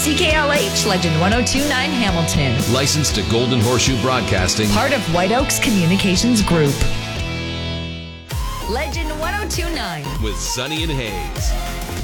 CKLH Legend 1029 Hamilton. Licensed to Golden Horseshoe Broadcasting. Part of White Oaks Communications Group. Legend 1029. With Sonny and Hayes.